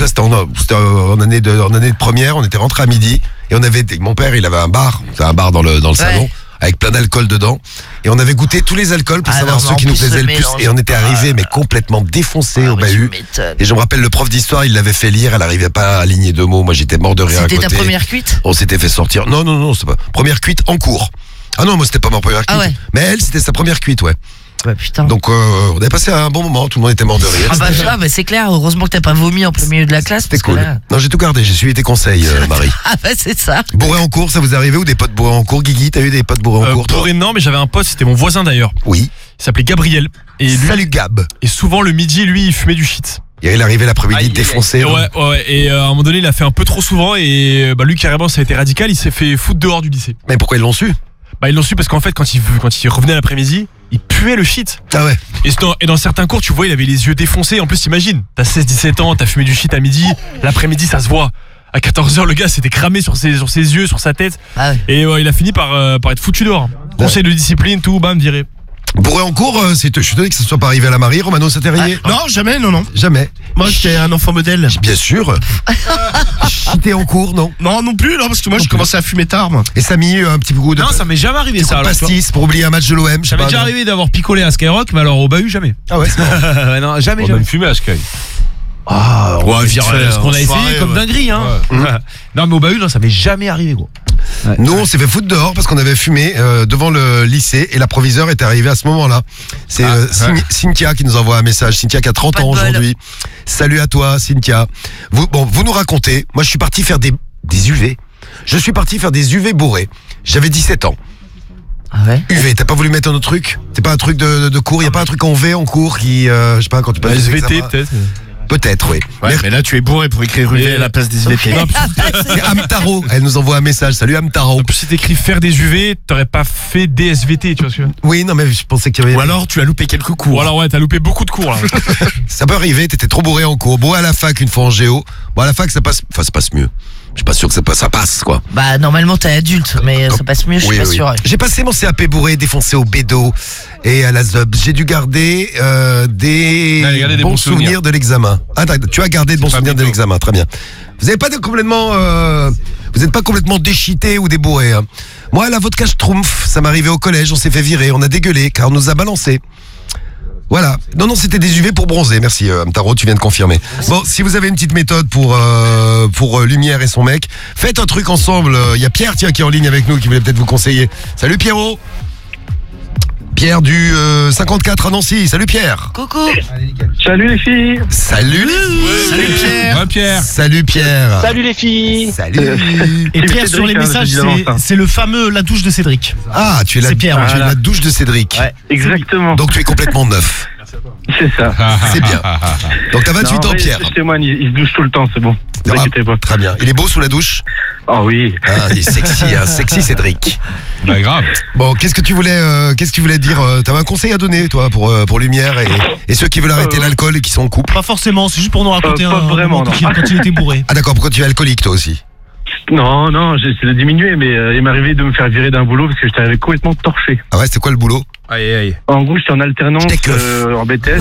là, c'était en année de première, on était rentré à midi, et mon père, il avait un bar, c'est un bar dans le salon, avec plein d'alcool dedans, et on avait goûté tous les alcools pour savoir ceux qui nous plaisaient le plus, et on était arrivés, mais complètement défoncés au bahut. Et je me rappelle, le prof d'histoire, il l'avait fait lire, elle n'arrivait pas à aligner 2 mots, moi j'étais mort de rire à côté. C'était ta première cuite? On s'était fait sortir. Non, c'est pas. Première cuite en cours. Ah non, moi c'était pas ma première cuite. Mais elle, c'était sa première cuite, ouais. Bah putain. Donc on avait passé un bon moment, tout le monde était mort de rire. Ah bah c'est clair, heureusement que t'as pas vomi en plein milieu de la classe. C'était cool. Non, j'ai tout gardé, j'ai suivi tes conseils, Marie. Ah bah c'est ça. Bourré en cours, ça vous arrivait ou des potes bourrés en cours? Guigui, t'as eu des potes bourrés en cours? Bourré non, mais j'avais un pote, c'était mon voisin d'ailleurs. Oui. Il s'appelait Gabriel. Et lui, salut Gab. Et souvent le midi, lui, il fumait du shit. Et il arrivait l'après-midi défoncé. Ouais. Et à un moment donné, il a fait un peu trop souvent. Et lui, carrément, ça a été radical. Il s'est fait foutre dehors du lycée. Mais pourquoi ils l'ont su? Bah, ils l'ont su parce qu'en fait, quand il revenait l'après-midi, il puait le shit. Ah ouais. Et dans certains cours, tu vois, il avait les yeux défoncés. En plus, imagine, t'as 16-17 ans, t'as fumé du shit à midi. L'après-midi, ça se voit. À 14h, le gars s'était cramé sur ses yeux, sur sa tête. Ah ouais. Et il a fini par être foutu dehors. Conseil de discipline, tout, bam, viré. Bourré en cours, je suis étonné que ça soit pas arrivé à la Marie. Romano, ça t'est arrivé? Non, jamais, non. Jamais. Moi, j'étais un enfant modèle. Bien sûr. J'étais en cours, non? Non plus, parce que moi, je commençais à fumer tard, moi. Et ça a mis un petit goût de... Non, ça m'est jamais arrivé ça. Pastis pour oublier un match de l'OM. Ça m'est déjà arrivé d'avoir picolé à Skyrock, mais alors au bahut, jamais. Ah ouais, c'est marrant. Non, jamais. Même fumé à Sky. Ah, ce qu'on a essayé comme dinguerie, hein. Non, mais au bahut, non, ça m'est jamais arrivé, gros. Ouais. Nous, on s'est fait foutre dehors parce qu'on avait fumé devant le lycée et la proviseure était arrivée à ce moment-là. C'est Cynthia qui nous envoie un message. Cynthia qui a 30 ans aujourd'hui. Salut à toi, Cynthia. Vous nous racontez. Moi, je suis parti faire des UV. Je suis parti faire des UV bourrés. J'avais 17 ans. Ah ouais? UV, t'as pas voulu mettre un autre truc? C'est pas un truc de cours? Y a pas un truc en V en cours qui, je sais pas, quand tu passes SVT peut-être? Peut-être, oui. Mais là, tu es bourré pour écrire UV à la place des UVT. C'est Amtaro. Elle nous envoie un message. Salut Amtaro. En plus, c'est écrit faire des UV, t'aurais pas fait des SVT, tu vois ce que je veux dire? Oui, non, mais je pensais qu'il y avait... Ou alors, tu as loupé quelques cours. Ou alors, ouais, t'as loupé beaucoup de cours, là. Ça peut arriver, t'étais trop bourré en cours. Bourré à la fac une fois en géo. Bon, à la fac, ça passe... Enfin, ça passe mieux. Je suis pas sûr que ça passe, quoi. Bah, normalement, t'es adulte, mais ça passe mieux, je suis pas sûr. Ouais. J'ai passé mon CAP bourré, défoncé au bédo et à la ZUB. J'ai dû garder des bons souvenirs de l'examen. Ah, tu as gardé de bons souvenirs de l'examen, très bien. Vous n'êtes pas complètement déchité ou débourré. Hein. Moi, la vodka Schtroumpf, ça m'arrivait au collège, on s'est fait virer, on a dégueulé car on nous a balancé. Voilà. Non, c'était des UV pour bronzer. Merci, Amtaro, tu viens de confirmer. Bon, si vous avez une petite méthode pour Lumière et son mec, faites un truc ensemble. Il y a Pierre, qui est en ligne avec nous, qui voulait peut-être vous conseiller. Salut Pierrot. Pierre du 54 à Nancy. Salut Pierre. Coucou. Salut les filles. Salut Pierre. Ouais, Pierre. Salut Pierre. Salut les filles. Salut. Et Pierre, sur les messages, c'est le fameux la douche de Cédric. Ah, tu es la douche de Cédric. Ouais, exactement. Donc tu es complètement neuf. C'est ça. C'est bien. Donc t'as 28 ans, Pierre. Je témoigne, il se douche tout le temps, c'est bon. Ne vous inquiétez pas. Très bien. Il est beau sous la douche? Oh oui. Ah, il est sexy, hein. Sexy Cédric. Bah grave. Bon, qu'est-ce que tu voulais dire? T'avais un conseil à donner, toi, pour Lumière et ceux qui veulent arrêter l'alcool et qui sont en couple? Pas forcément, c'est juste pour nous raconter vraiment, quand il était bourré. Ah d'accord, pourquoi tu es alcoolique, toi aussi? Non, j'essaie de diminuer, mais il m'est arrivé de me faire virer d'un boulot parce que j'étais complètement torché. Ah ouais, c'était quoi le boulot? Aïe. En gros, j'étais en alternance en BTS.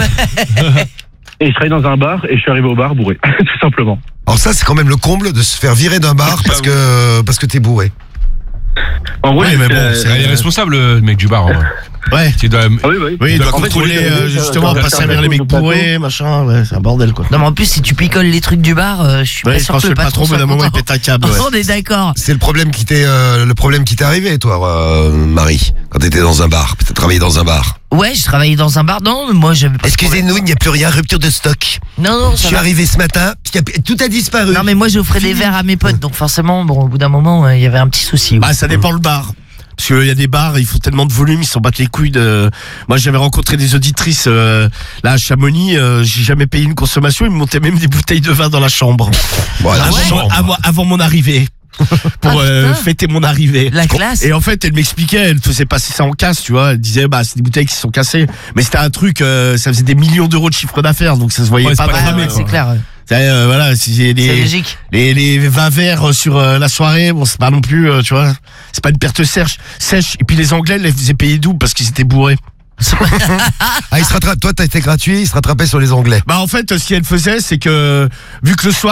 Et je travaillais dans un bar et je suis arrivé au bar bourré, tout simplement. Alors ça, c'est quand même le comble de se faire virer d'un bar parce que t'es bourré. En gros, mais bon, il est responsable, le mec du bar. Ouais. Tu dois... Oui, il doit contrôler justement pas servir les mecs bourrés, machin. Ouais, c'est un bordel, quoi. Non, mais en plus, si tu picoles les trucs du bar, je suis pas sûr que le patron soit content. Il pète un câble. On est d'accord. C'est le problème qui t'est arrivé, toi, Marie, quand t'étais dans un bar. T'as travaillé dans un bar. Ouais, je travaillais dans un bar. Non, moi, j'avais pas. Excusez-nous, il n'y a plus rien, rupture de stock. Non, je suis arrivé ce matin, tout a disparu. Non, mais moi, j'offrais des verres à mes potes, donc forcément, bon, au bout d'un moment, il y avait un petit souci. Bah, ça dépend le bar. Parce qu'il y a des bars, ils font tellement de volume, ils s'en battent les couilles de... Moi, j'avais rencontré des auditrices, là, à Chamonix, j'ai jamais payé une consommation, ils me montaient même des bouteilles de vin dans la chambre. Voilà, avant mon arrivée. Pour fêter mon arrivée. La classe. Et en fait, elle m'expliquait, elle faisait passer ça en casse, tu vois. Elle disait, c'est des bouteilles qui se sont cassées. Mais c'était un truc, ça faisait des millions d'euros de chiffre d'affaires, donc ça se voyait pas vraiment. C'est clair. Voilà, si les 20 verres sur la soirée, bon, c'est pas non plus, tu vois, c'est pas une perte sèche. Et puis les Anglais, les faisaient payer double parce qu'ils étaient bourrés. Ah, toi, t'as été gratuit, il se rattrapait sur les Anglais. Bah, en fait, ce qu'elle faisait, c'est que, vu que le soir,